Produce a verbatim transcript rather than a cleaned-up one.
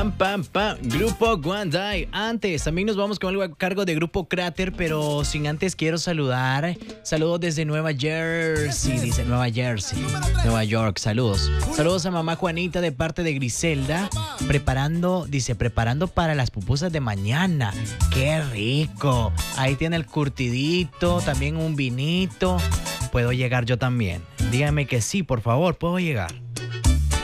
Pam, pam, pam. Grupo Guandai. Antes, también nos vamos con algo a cargo de Grupo Cráter, pero sin antes quiero saludar. Saludos desde Nueva Jersey, dice Nueva Jersey, Nueva York. Saludos. Saludos a mamá Juanita de parte de Griselda. Preparando, dice, preparando para las pupusas de mañana. ¡Qué rico! Ahí tiene el curtidito, también un vinito. ¿Puedo llegar yo también? Dígame que sí, por favor, ¿puedo llegar?